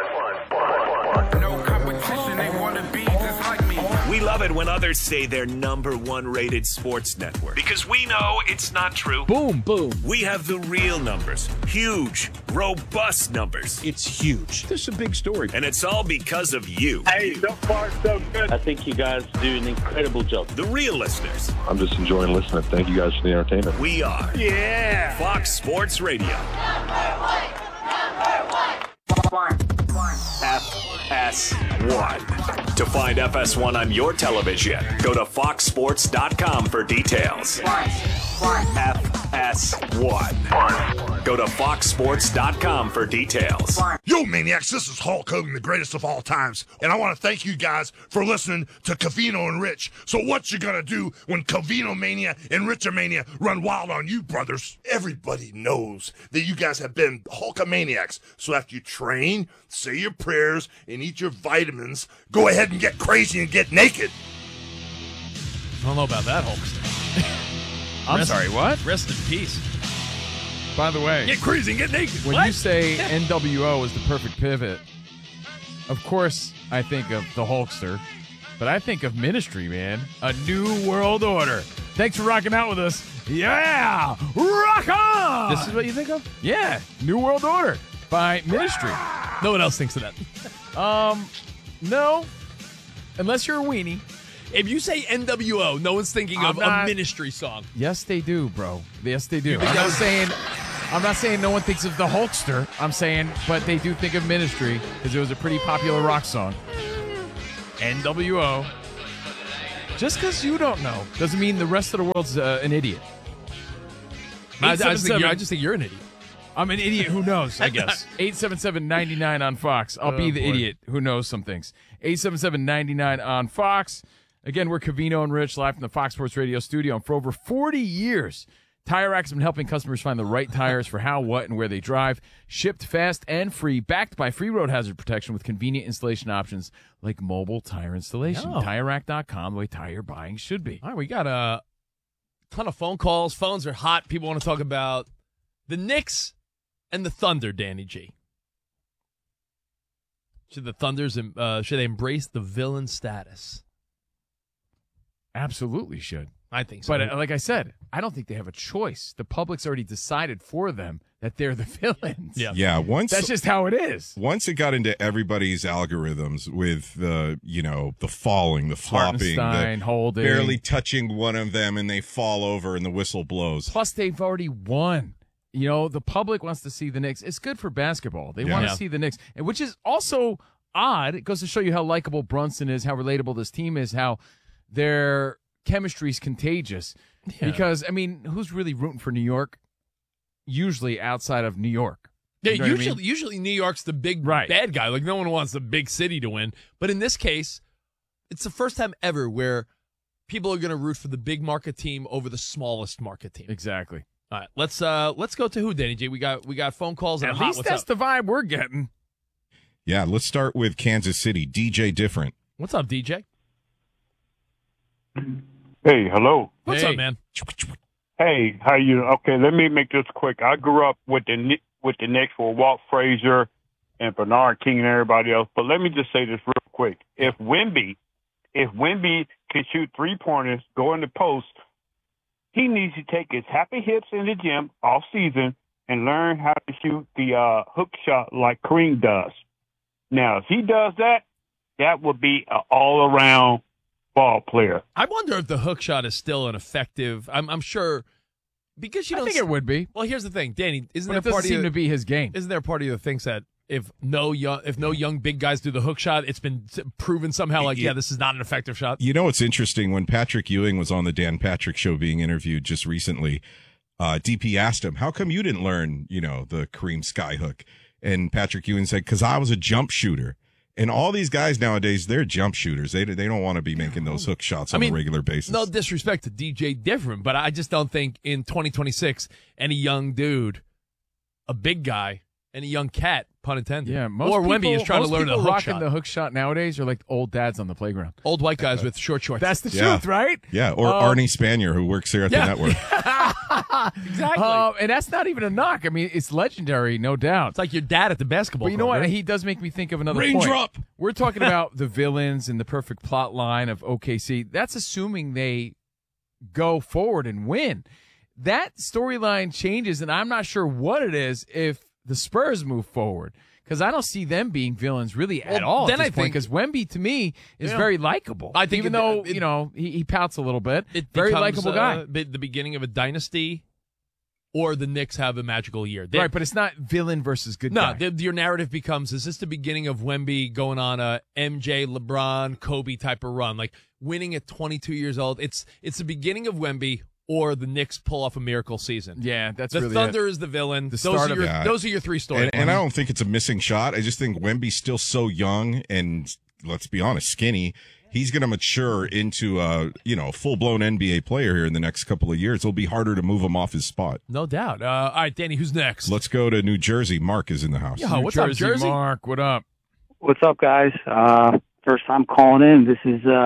No competition, they want to be just like me. We love it when others say they're #1 rated sports network because we know it's not true. Boom, boom. We have the real numbers. Huge, robust numbers. It's huge. This is a big story. And it's all because of you. Hey, so far so good. I think you guys do an incredible job. The real listeners. I'm just enjoying listening. Thank you guys for the entertainment. We are. Yeah. Fox Sports Radio. FS1. To find FS1 on your television, go to foxsports.com for details. FS1. Go to foxsports.com for details. Yo, Maniacs, this is Hulk Hogan, the greatest of all times. And I want to thank you guys for listening to Covino and Rich. So what you gonna do when Covino Mania and Richomania run wild on you, brothers? Everybody knows that you guys have been Hulkamaniacs. So after you train, say your prayers, and eat your vitamins, go ahead and get crazy and get naked. I don't know about that, Hulkster. I'm sorry, what? Rest in peace. By the way, get crazy and get naked. When you say NWO is the perfect pivot, of course I think of the Hulkster, but I think of Ministry, man. A New World Order. Thanks for rocking out with us. Yeah! Rock on! This is what you think of? Yeah, New World Order by Ministry. No one else thinks of that. No. Unless you're a weenie. If you say NWO, no one's thinking of a Ministry song. Yes, they do, bro. Yes, they do. I'm not saying no one thinks of the Hulkster. I'm saying, but they do think of Ministry because it was a pretty popular rock song. NWO. Just because you don't know doesn't mean the rest of the world's an idiot. I just think you're an idiot. I'm an idiot who knows, I guess. 877-99 on Fox. I'll be the idiot who knows some things. 877-99 on Fox. Again, we're Covino and Rich, live from the Fox Sports Radio studio. And for over 40 years, Tire Rack's been helping customers find the right tires for how, what, and where they drive. Shipped fast and free, backed by free road hazard protection with convenient installation options like mobile tire installation. Oh. TireRack.com, the way tire buying should be. All right, we got a ton of phone calls. Phones are hot. People want to talk about the Knicks and the Thunder, Danny G. Should the Thunders should they embrace the villain status? Absolutely should. I think so. But like I said, I don't think they have a choice. The public's already decided for them that they're the villains. Yeah. That's just how it is. Once it got into everybody's algorithms with the falling, the flopping, Hartenstein, Holding, barely touching one of them, and they fall over and the whistle blows. Plus, they've already won. The public wants to see the Knicks. It's good for basketball. They want to see the Knicks, which is also odd. It goes to show you how likable Brunson is, how relatable this team is, how their chemistry is contagious. Yeah. Because, I mean, who's really rooting for New York? Usually outside of New York. Yeah, You know what I mean? usually New York's the big bad guy. Like, no one wants the big city to win. But in this case, it's the first time ever where people are going to root for the big market team over the smallest market team. Exactly. All right, let's go to who, Danny J? We got phone calls and At a hot. least What's that's up? the vibe we're getting. Yeah, let's start with Kansas City. DJ Different. What's up, DJ? Hey, hello. What's up, man? Hey, how you? Okay, let me make this quick. I grew up with the Knicks for Walt Frazier and Bernard King and everybody else. But let me just say this real quick: if Wemby can shoot 3-pointers, go in the post, he needs to take his happy hips in the gym off season and learn how to shoot the hook shot like Kareem does. Now, if he does that, that would be an all-around ball player. I wonder if the hook shot is still an effective. I'm sure because you I don't. think it would be. Well, here's the thing, Danny. Isn't But there it part doesn't of seem you, to be his game. Isn't there part of you that thinks that if no young big guys do the hook shot, it's been proven somehow like this is not an effective shot. You know what's interesting? When Patrick Ewing was on the Dan Patrick Show being interviewed just recently, DP asked him, "How come you didn't learn, the Kareem skyhook?" And Patrick Ewing said, "Because I was a jump shooter." And all these guys nowadays, they're jump shooters. They don't want to be making those hook shots on a regular basis. No disrespect to DJ Different, but I just don't think in 2026 any young dude, a big guy, any young cat, pun intended, or Wemby is trying to learn the hook rocking shot. the hook shot nowadays are like old dads on the playground. Old white guys with short shorts. That's the truth, right? Yeah, or Arnie Spanier, who works here at the network. Exactly. And that's not even a knock. I mean, it's legendary, no doubt. It's like your dad at the basketball But you know court, what? right? He does make me think of another Raindrop. point. We're talking about the villains and the perfect plot line of OKC. That's assuming they go forward and win. That storyline changes, and I'm not sure what it is if the Spurs move forward. Because I don't see them being villains really at all then at I this point. think- Because Wemby, to me, is Yeah. very likable. I think even it- though, it- he pouts a little bit. It Very becomes, likable guy. The beginning of a dynasty, or the Knicks have a magical year. Right, but it's not villain versus good No, guy. your narrative becomes, is this the beginning of Wemby going on a MJ, LeBron, Kobe type of run? Like winning at 22 years old. It's the beginning of Wemby, or the Knicks pull off a miracle season. Yeah, that's the really Thunder it. is the villain. The start of it. Those are your three stories. And I don't think it's a missing shot. I just think Wemby's still so young and, let's be honest, skinny. He's going to mature into a full-blown NBA player here in the next couple of years. It'll be harder to move him off his spot. No doubt. All right, Danny, who's next? Let's go to New Jersey. Mark is in the house. Yeah, what's up, Jersey? Mark, what up? What's up, guys? First time calling in. This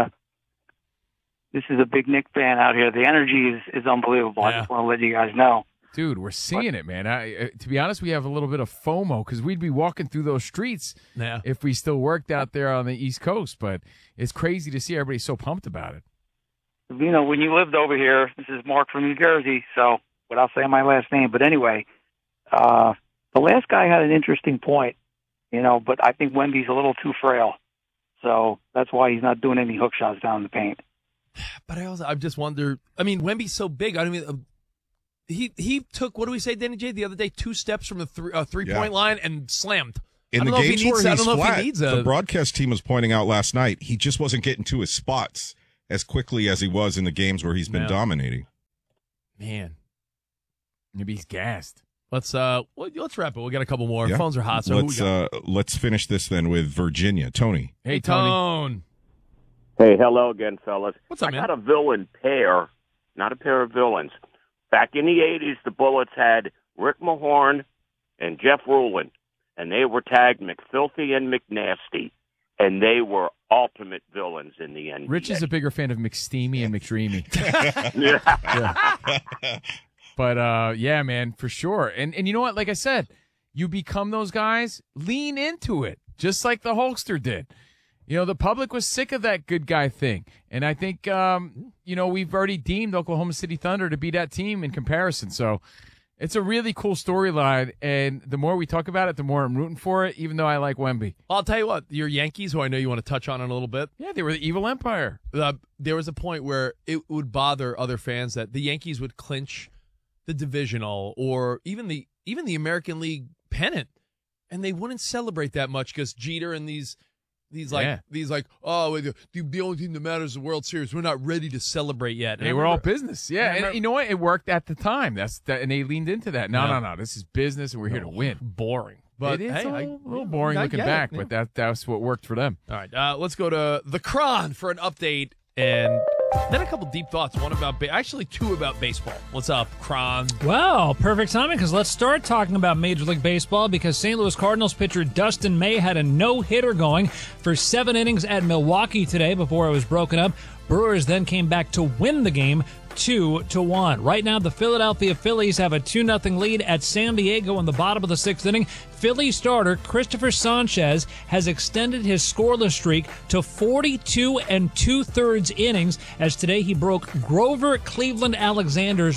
is a big Knick fan out here. The energy is unbelievable. I just want to let you guys know. Dude, we're seeing it, man. To be honest, we have a little bit of FOMO because we'd be walking through those streets if we still worked out there on the East Coast. But it's crazy to see everybody so pumped about it. When you lived over here, this is Mark from New Jersey, so without saying my last name. But anyway, the last guy had an interesting point, but I think Wemby's a little too frail. So that's why he's not doing any hook shots down the paint. But I just wonder. I mean, Wemby's so big. I mean, he took, what do we say, Danny J, the other day, 2 steps from the three-point line and slammed. In I the don't know if games he needs, where I he's don't know flat, if he needs the broadcast team was pointing out last night, he just wasn't getting to his spots as quickly as he was in the games where he's been dominating. Man, maybe he's gassed. Let's wrap it. We got a couple more. Yeah. Phones are hot. So let's finish this then with Virginia. Tony. Hey, Tone. Hey, hello again, fellas. What's up, I man? got a villain pair, not a pair of villains. Back in the 80s, the Bullets had Rick Mahorn and Jeff Rulin, and they were tagged McFilthy and McNasty, and they were ultimate villains in the NBA. Rich is a bigger fan of McSteamy and McDreamy. Yeah. But, yeah, man, for sure. And you know what? Like I said, you become those guys, lean into it, just like the Hulkster did. The public was sick of that good guy thing. And I think, we've already deemed Oklahoma City Thunder to be that team in comparison. So it's a really cool storyline. And the more we talk about it, the more I'm rooting for it, even though I like Wemby. I'll tell you what, your Yankees, who I know you want to touch on in a little bit. Yeah, they were the evil empire. There was a point where it would bother other fans that the Yankees would clinch the divisional or even the American League pennant, and they wouldn't celebrate that much because Jeter and these He's like, oh, the only thing that matters is the World Series. We're not ready to celebrate yet. They were all business, and you know what? It worked at the time. And they leaned into that. No, this is business, and we're here to win. Boring. But it is a little boring looking back, but that's what worked for them. All right, let's go to the Cron for an update, and then a couple deep thoughts. One about actually two about baseball. What's up, Cron? Well, perfect timing, because let's start talking about Major League Baseball, because St. Louis Cardinals pitcher Dustin May had a no-hitter going for 7 innings at Milwaukee today before it was broken up. Brewers then came back to win the game 2-1. Right now, the Philadelphia Phillies have a 2-0 lead at San Diego in the bottom of the 6th inning. Philly starter Christopher Sanchez has extended his scoreless streak to 42 2/3 innings, as today he broke Grover Cleveland Alexander's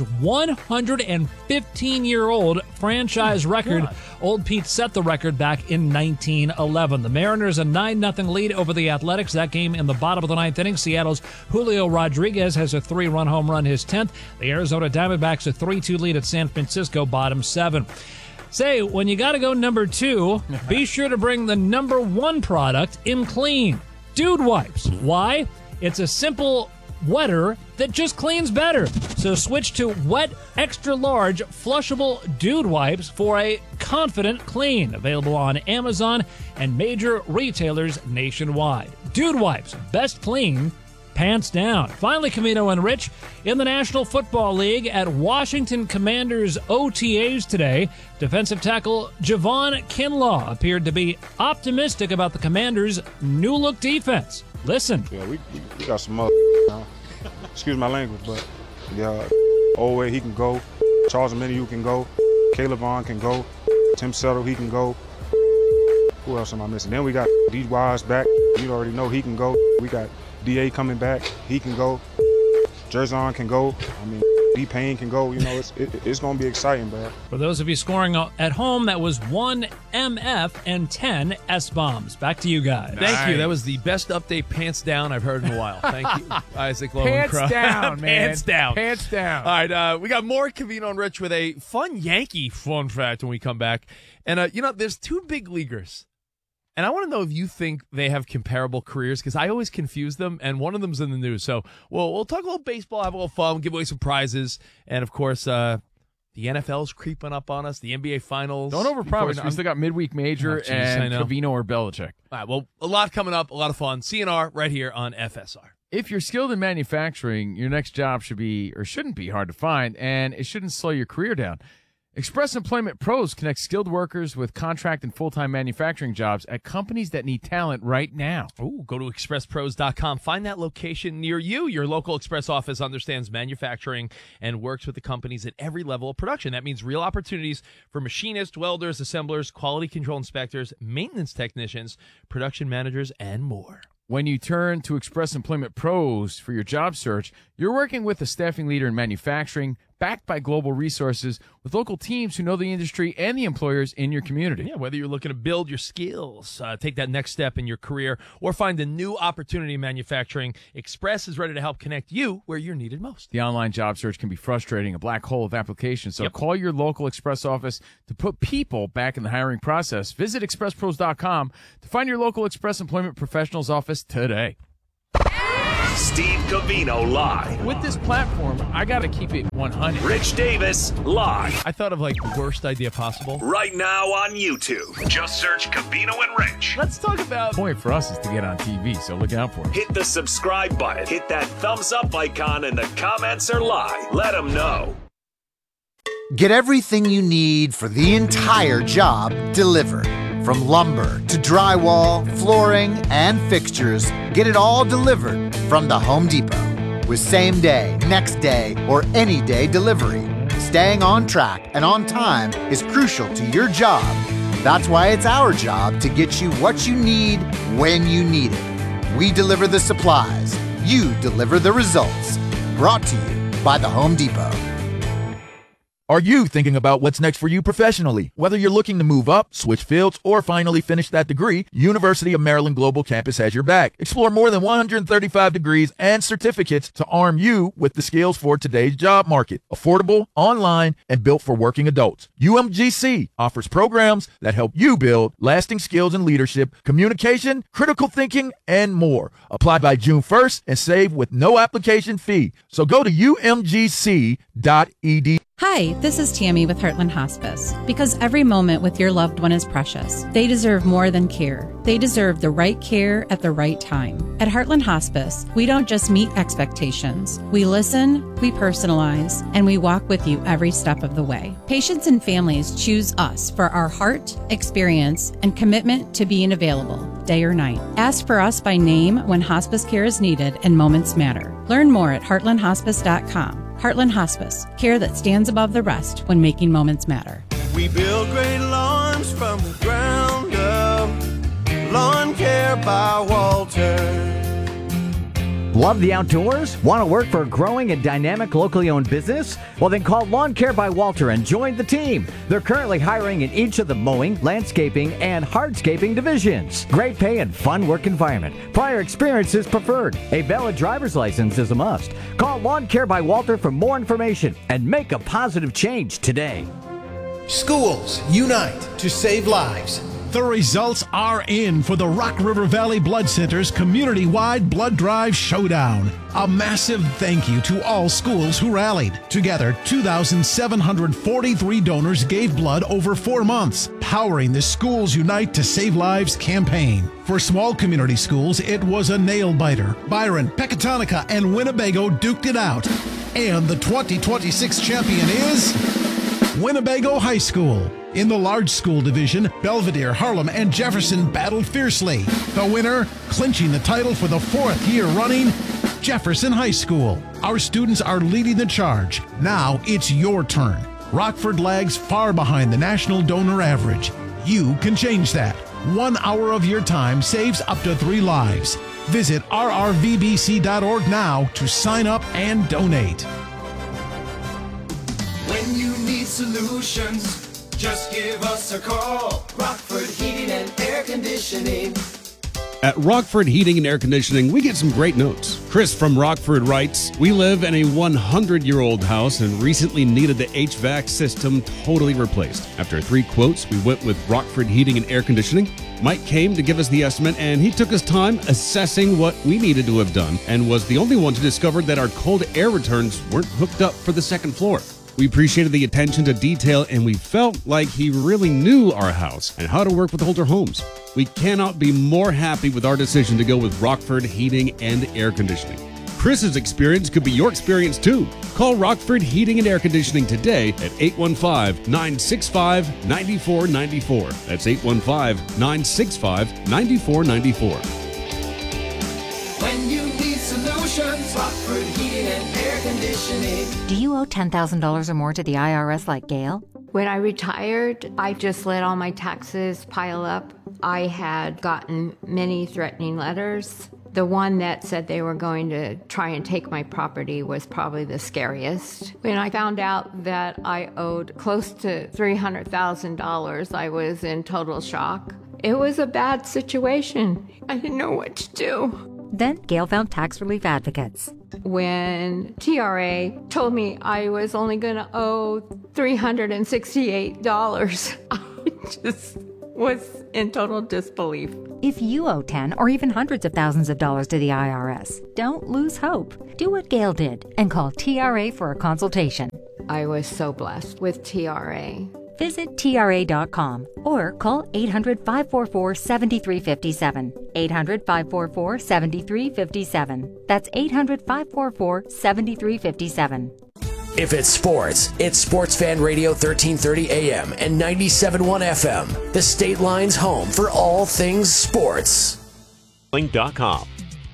115-year-old franchise record. Old Pete set the record back in 1911. The Mariners a 9-0 lead over the Athletics. That game in the bottom of the 9th inning. Seattle's Julio Rodriguez has a 3-run home run, his 10th. The Arizona Diamondbacks a 3-2 lead at San Francisco, bottom 7. Say, when you got to go number 2, be sure to bring the number 1 product in clean. Dude Wipes. Why? It's a simple wetter that just cleans better. So switch to wet, extra large, flushable Dude Wipes for a confident clean. Available on Amazon and major retailers nationwide. Dude Wipes. Best clean, pants down. Finally, Camino and Rich, in the National Football League at Washington Commanders OTAs today, defensive tackle Javon Kinlaw appeared to be optimistic about the Commanders' new-look defense. Listen. Yeah, we got some now. Excuse my language, but yeah, Owe, he can go. Charles Omenihu can go. Caleb Vaughn can go. Tim Settle, he can go. Who else am I missing? Then we got D. Wise back. You already know he can go. We got D.A. coming back. He can go. Jerzon can go. I mean, D. Payne can go. You know, it's going to be exciting, bro. For those of you scoring at home, that was 1 MF and 10 S-bombs. Back to you guys. Thank you. That was the best update, pants down, I've heard in a while. Thank you, Isaac Lowenkron. Pants down, man. Pants down. Pants down. All right, we got more Covino and Rich with a fun Yankee fun fact when we come back. And, there's 2 big leaguers. And I want to know if you think they have comparable careers, because I always confuse them, and one of them's in the news. So we'll talk a little baseball, have a little fun, give away some prizes, and, of course, the NFL's creeping up on us, the NBA Finals. Don't overpromise. We still got midweek major and Covino or Belichick. All right, well, a lot coming up, a lot of fun. CNR right here on FSR. If you're skilled in manufacturing, your next job should be or shouldn't be hard to find, and it shouldn't slow your career down. Express Employment Pros connect skilled workers with contract and full-time manufacturing jobs at companies that need talent right now. Ooh, go to expresspros.com. Find that location near you. Your local Express office understands manufacturing and works with the companies at every level of production. That means real opportunities for machinists, welders, assemblers, quality control inspectors, maintenance technicians, production managers, and more. When you turn to Express Employment Pros for your job search, you're working with a staffing leader in manufacturing, backed by global resources, with local teams who know the industry and the employers in your community. Yeah, whether you're looking to build your skills, take that next step in your career, or find a new opportunity in manufacturing, Express is ready to help connect you where you're needed most. The online job search can be frustrating, a black hole of applications, so call your local Express office to put people back in the hiring process. Visit expresspros.com to find your local Express Employment Professionals office today. Steve Covino live. With this platform, I got to keep it 100. Rich Davis live. I thought of the worst idea possible. Right now on YouTube. Just search Covino and Rich. Let's talk about... The point for us is to get on TV, so look out for it. Hit the subscribe button. Hit that thumbs up icon, and the comments are live. Let them know. Get everything you need for the entire job delivered. From lumber to drywall, flooring, and fixtures, get it all delivered from the Home Depot. With same day, next day, or any day delivery, staying on track and on time is crucial to your job. That's why it's our job to get you what you need when you need it. We deliver the supplies. You deliver the results. Brought to you by the Home Depot. Are you thinking about what's next for you professionally? Whether you're looking to move up, switch fields, or finally finish that degree, University of Maryland Global Campus has your back. Explore more than 135 degrees and certificates to arm you with the skills for today's job market. Affordable, online, and built for working adults. UMGC offers programs that help you build lasting skills in leadership, communication, critical thinking, and more. Apply by June 1st and save with no application fee. So go to umgc.edu. Hi, this is Tammy with Heartland Hospice. Because every moment with your loved one is precious. They deserve more than care. They deserve the right care at the right time. At Heartland Hospice, we don't just meet expectations. We listen, we personalize, and we walk with you every step of the way. Patients and families choose us for our heart, experience, and commitment to being available, day or night. Ask for us by name when hospice care is needed and moments matter. Learn more at heartlandhospice.com. Heartland Hospice, care that stands above the rest when making moments matter. We build great lawns from the ground up. Lawn Care by Walter. Love the outdoors? Want to work for a growing and dynamic locally owned business? Well, then call Lawn Care by Walter and join the team. They're currently hiring in each of the mowing, landscaping, and hardscaping divisions. Great pay and fun work environment. Prior experience is preferred. A valid driver's license is a must. Call Lawn Care by Walter for more information and make a positive change today. Schools unite to save lives. The results are in for the Rock River Valley Blood Center's community-wide blood drive showdown. A massive thank you to all schools who rallied. Together, 2,743 donors gave blood over 4 months, powering the Schools Unite to Save Lives campaign. For small community schools, it was a nail-biter. Byron, Pecatonica, and Winnebago duked it out. And the 2026 champion is Winnebago High School. In the large school division, Belvedere, Harlem, and Jefferson battled fiercely. The winner, clinching the title for the 4th year running, Jefferson High School. Our students are leading the charge. Now it's your turn. Rockford lags far behind the national donor average. You can change that. 1 hour of your time saves up to 3 lives. Visit rrvbc.org now to sign up and donate. When you need solutions, just give us a call. Rockford Heating and Air Conditioning. At Rockford Heating and Air Conditioning, we get some great notes. Chris from Rockford writes, "We live in a 100-year-old house and recently needed the HVAC system totally replaced. After 3 quotes, we went with Rockford Heating and Air Conditioning. Mike came to give us the estimate, and he took his time assessing what we needed to have done and was the only one to discover that our cold air returns weren't hooked up for the 2nd floor. We appreciated the attention to detail, and we felt like he really knew our house and how to work with older homes. We cannot be more happy with our decision to go with Rockford Heating and Air Conditioning. Chris's experience could be your experience too. Call Rockford Heating and Air Conditioning today at 815-965-9494. That's 815-965-9494. When you need solutions, Rockford Heating and Air Conditioning. Do you owe $10,000 or more to the IRS like Gail? When I retired, I just let all my taxes pile up. I had gotten many threatening letters. The one that said they were going to try and take my property was probably the scariest. When I found out that I owed close to $300,000, I was in total shock. It was a bad situation. I didn't know what to do. Then Gail found Tax Relief Advocates. When TRA told me I was only going to owe $368, I just was in total disbelief. If you owe 10 or even hundreds of thousands of dollars to the IRS, don't lose hope. Do what Gail did and call TRA for a consultation. I was so blessed with TRA. Visit TRA.com or call 800-544-7357. 800-544-7357. That's 800-544-7357. If it's sports, it's Sports Fan Radio 1330 AM and 97.1 FM. The State Line's home for all things sports. Link.com.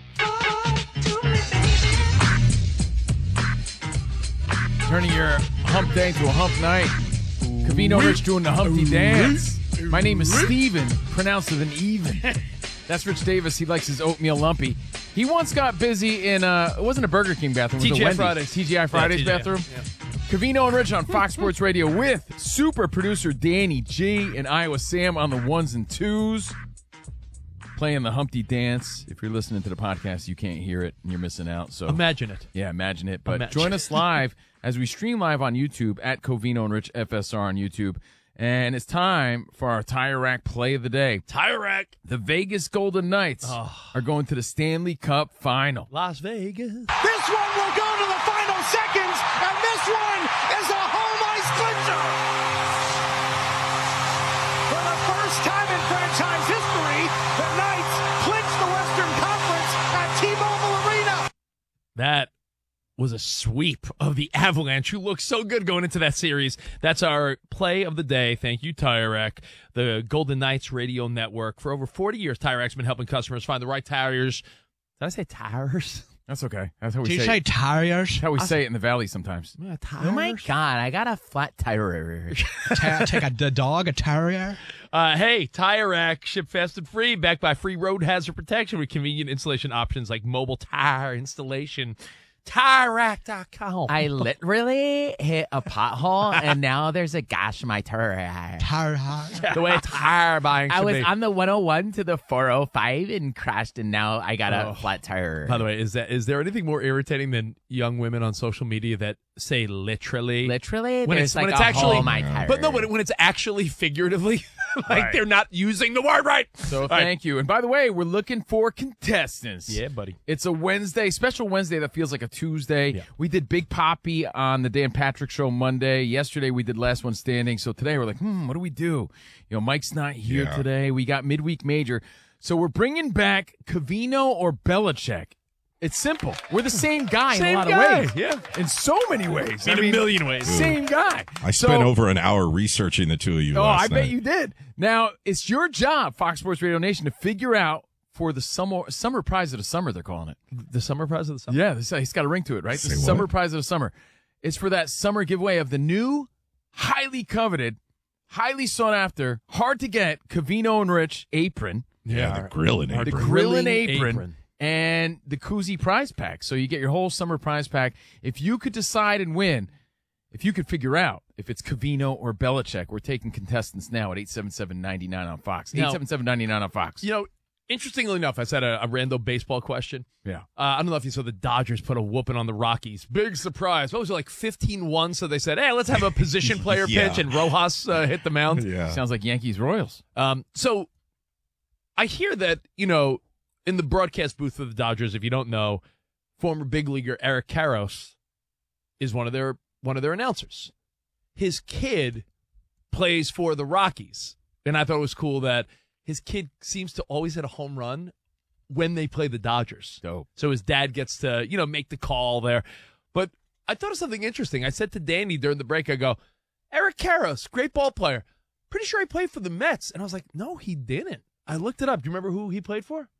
Turning your hump day to a hump night. Covino Rich doing the Humpty dance. My name is Steven, pronounced with an even. That's Rich Davis. He likes his oatmeal lumpy. He once got busy in it wasn't a Burger King bathroom. It was TGI a Wendy's. Fridays. TGI Fridays yeah, bathroom. Yeah. Covino and Rich on Fox Sports Radio with super producer Danny G and Iowa Sam on the ones and twos. Playing the Humpty Dance. If you're listening to the podcast, you can't hear it and you're missing out. So imagine it. Yeah, imagine it. But join us live as we stream live on YouTube at Covino and Rich FSR on YouTube. And it's time for our Tire Rack play of the day. Tire Rack. The Vegas Golden Knights are going to the Stanley Cup Final. Las Vegas. This one will go to the final seconds, and this one is a home ice clincher. For the first time in franchise history, the Knights clinch the Western Conference at T-Mobile Arena. That was a sweep of the Avalanche, who looked so good going into that series. That's our play of the day. Thank you, Tire Rack, the Golden Knights radio network. For over 40 years, Tire Rack's been helping customers find the right tires. Did I say tires? That's okay. That's how we Did say you say it. tires? That's how we say it in the valley sometimes. Yeah, Oh my God, I got a flat tire. Take a dog, a terrier. Hey, Tire Rack, ship fast and free, backed by free road hazard protection with convenient installation options like mobile tire installation. TireRack.com. I literally hit a pothole, and now there's a gash in my tire. The way tire buying should I was be. on the 101 to the 405 and crashed, and now I got a flat tire. By the way, is there anything more irritating than young women on social media that say literally? Literally? When There's it's like actually, hole in my tire. but no, when it's actually figuratively, like Right. they're not using the word right. So All right. thank you. And by the way, we're looking for contestants. Yeah, buddy. It's a Wednesday, special Wednesday that feels like a Tuesday. Yeah. We did Big Poppy on the Dan Patrick Show Monday. Yesterday we did Last One Standing. So today we're like, what do we do? You know, Mike's not here today. We got Midweek Major. So we're bringing back Covino or Belichick. It's simple. We're the same guy in a Same lot guy, of ways. yeah. In so many ways. In a million ways. Same guy. I spent over an hour researching the two of you Oh, last I bet night. you did. Now, it's your job, Fox Sports Radio Nation, to figure out for the summer prize of the summer, they're calling it. The summer prize of the summer? Yeah, it's got a ring to it, right? Say The what? summer prize of the summer. It's for that summer giveaway of the new, highly coveted, highly sought after, hard to get Covino and Rich apron. Yeah, the grilling apron. The grilling apron. And the koozie prize pack. So you get your whole summer prize pack. If you could decide and win, if you could figure out if it's Covino or Belichick, we're taking contestants now at 877-99 on Fox. Now- 877-99 on Fox. You know, interestingly enough, I said a random baseball question. Yeah. I don't know if you saw the Dodgers put a whooping on the Rockies. Big surprise. What was it, like 15-1? So they said, hey, let's have a position player Yeah. pitch, and Rojas hit the mound. Yeah. Sounds like Yankees Royals. So I hear that, you know, in the broadcast booth of the Dodgers, if you don't know, former big leaguer Eric Karros is one of their announcers. His kid plays for the Rockies, and I thought it was cool that his kid seems to always hit a home run when they play the Dodgers. Dope. So his dad gets to, you know, make the call there. But I thought of something interesting. I said to Danny during the break, I go, Eric Karros, great ball player. Pretty sure he played for the Mets. And I was like, no, he didn't. I looked it up. Do you remember who he played for?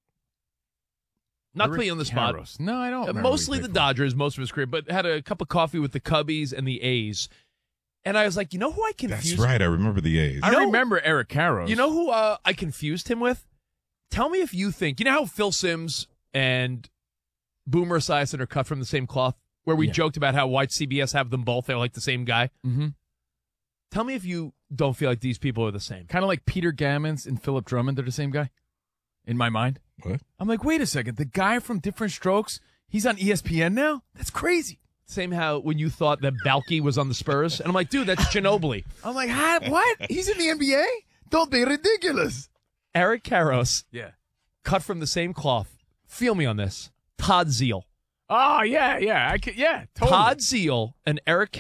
Not to put you on the spot. Karros. No, I don't. remember Mostly who he the played for. Dodgers, most of his career, but had a cup of coffee with the Cubbies and the A's. And I was like, you know who I confused? That's right. I remember the A's. I remember Eric Karros. You know who I confused him with? Tell me if you think, you know how Phil Simms and Boomer Esiason are cut from the same cloth? Where we joked about how white CBS have them both. They're like the same guy. Mm-hmm. Tell me if you don't feel like these people are the same. Kind of like Peter Gammons and Philip Drummond. They're the same guy in my mind. What? I'm like, wait a second. The guy from Different Strokes, he's on ESPN now? That's crazy. Same how when you thought that Balky was on the Spurs. And I'm like, dude, that's Ginobili. I'm like, what? He's in the NBA? Don't be ridiculous. Eric Karros, Yeah. cut from the same cloth. Feel me on this. Todd Zeal. Oh, yeah. Totally. Todd Zeal and Eric